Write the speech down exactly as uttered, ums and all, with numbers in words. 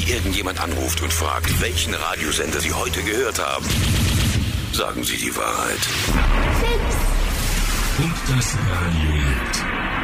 Sie irgendjemand anruft und fragt, welchen Radiosender Sie heute gehört haben, sagen Sie die Wahrheit. Und das Radio lebt.